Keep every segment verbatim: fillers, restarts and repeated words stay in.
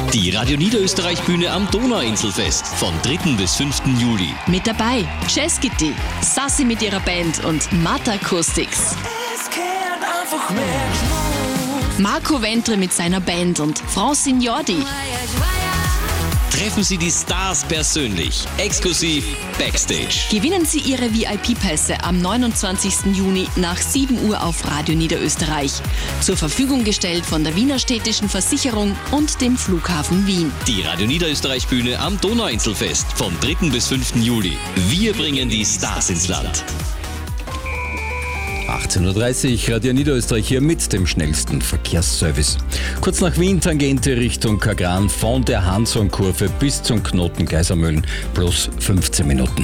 Die Radio Niederösterreich Bühne am Donauinselfest vom dritten bis fünften Juli. Mit dabei Jazz Kitty, Sassi mit ihrer Band und Mata Acoustics. Marco Ventre mit seiner Band und Francine Jordi. Treffen Sie die Stars persönlich, exklusiv Backstage. Gewinnen Sie Ihre V I P-Pässe am neunundzwanzigsten Juni nach sieben Uhr auf Radio Niederösterreich. Zur Verfügung gestellt von der Wiener Städtischen Versicherung und dem Flughafen Wien. Die Radio Niederösterreich Bühne am Donauinselfest vom dritten bis fünften Juli. Wir bringen die Stars ins Land. achtzehn Uhr dreißig, Radio Niederösterreich hier mit dem schnellsten Verkehrsservice. Kurz nach Wien, Tangente Richtung Kagran, von der Hanshornkurve bis zum Knoten Geisermühlen, plus fünfzehn Minuten.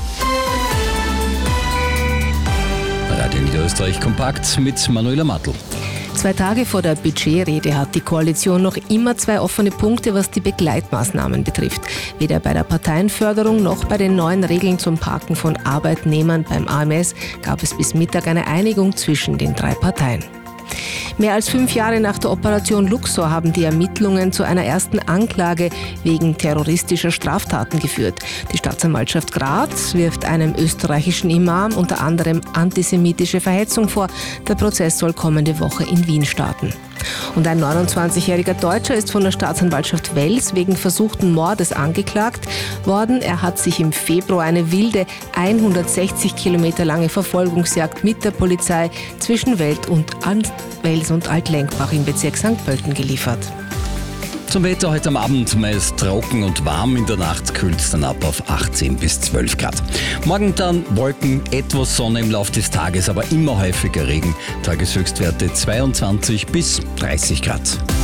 Radio Niederösterreich kompakt mit Manuela Matl. Zwei Tage vor der Budgetrede hat die Koalition noch immer zwei offene Punkte, was die Begleitmaßnahmen betrifft. Weder bei der Parteienförderung noch bei den neuen Regeln zum Parken von Arbeitnehmern beim A M S gab es bis Mittag eine Einigung zwischen den drei Parteien. Mehr als fünf Jahre nach der Operation Luxor haben die Ermittlungen zu einer ersten Anklage wegen terroristischer Straftaten geführt. Die Staatsanwaltschaft Graz wirft einem österreichischen Imam unter anderem antisemitische Verhetzung vor. Der Prozess soll kommende Woche in Wien starten. Und ein neunundzwanzigjähriger Deutscher ist von der Staatsanwaltschaft Wels wegen versuchten Mordes angeklagt worden. Er hat sich im Februar eine wilde hundertsechzig Kilometer lange Verfolgungsjagd mit der Polizei zwischen Welt und Wels und Altlenkbach im Bezirk Sankt Pölten geliefert. Zum Wetter heute am Abend meist trocken und warm, in der Nacht kühlt es dann ab auf achtzehn bis zwölf Grad. Morgen dann Wolken, etwas Sonne im Laufe des Tages, aber immer häufiger Regen. Tageshöchstwerte zweiundzwanzig bis dreißig Grad.